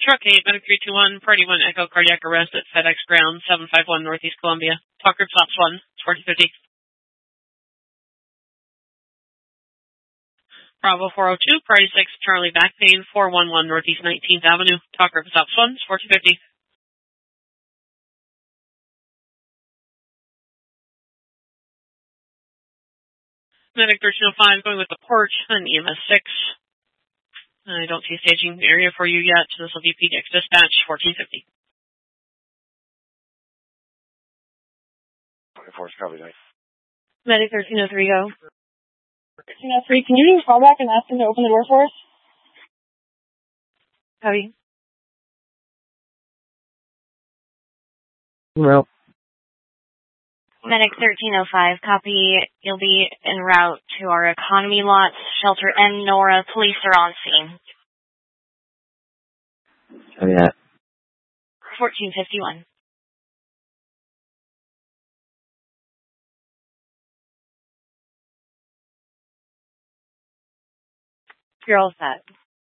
Truck 8, Medic 321, Party 1, Echo, cardiac arrest at FedEx Ground, 751 Northeast Columbia. Talk group stops 1, 4050. Bravo 402, Party 6, Charlie back pain, 411 Northeast 19th Avenue. Talk group stops 1, 4050. Medic 1305 going with the porch and EMS 6. I don't see a staging area for you yet. This will be PDX dispatch 1450. 24 copy, nice. Medic 1303 go. 1303, can you do a callback and ask them to open the door for us? Copy. Well. Medic 1305, copy. You'll be en route to our economy lots. Shelter N, Nora. Police are on scene. Copy that. 1451. You're all set.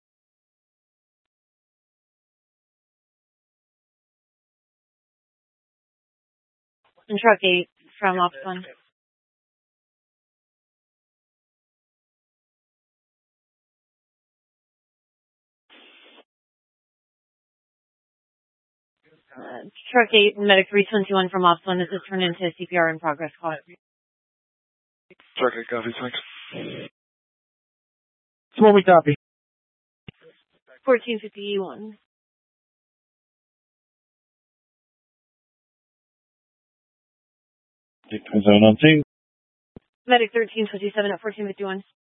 And Truck 8 from Ops 1. Truck 8 and Medic 321 from Ops 1. This is turned into CPR in progress call. Truck 8 copy, thanks. Small we copy. 1451. Zone on scene. Medic 1327 at 1451.